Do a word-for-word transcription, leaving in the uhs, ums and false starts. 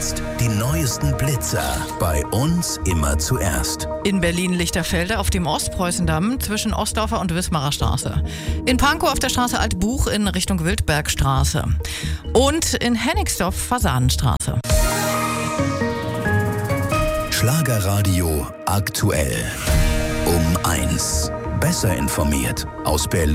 Jetzt die neuesten Blitzer. Bei uns immer zuerst. In Berlin-Lichterfelde auf dem Ostpreußendamm zwischen Ostdorfer und Wismarer Straße. In Pankow auf der Straße Altbuch in Richtung Wildbergstraße. Und in Hennigsdorf Fasanenstraße. Schlagerradio aktuell. Um eins. Besser informiert aus Berlin.